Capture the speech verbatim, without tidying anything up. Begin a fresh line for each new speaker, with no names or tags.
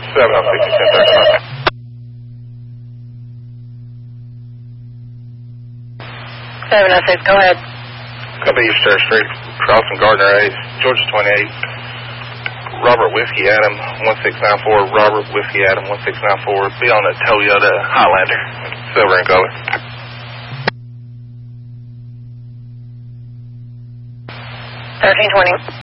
seven oh six, ten thirty-five.
seven oh six, go ahead.
Come to East Church Street, crossing Gardner A, Georgia twenty-eight. Robert Whiskey Adam, one six nine four. Robert Whiskey Adam, one six nine four. Be on a Toyota Highlander, silver in color.
thirteen twenty.